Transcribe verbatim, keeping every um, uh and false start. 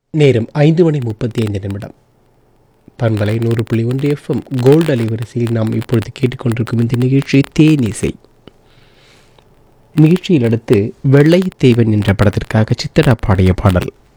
நேரம் ஐந்து மணி முப்பத்தி ஐந்து நிமிடம். பண்பலை நூறு புள்ளி ஒன்று எஃப்எம் கோல்டு அலைவரிசையில் நாம் இப்பொழுது கேட்டுக்கொண்டிருக்கும் இந்த நிகழ்ச்சி தேனிசை. நிகழ்ச்சியில் அடுத்து வெள்ளை தேவன் என்ற படத்திற்காக சித்தரா பாடிய பாடல்.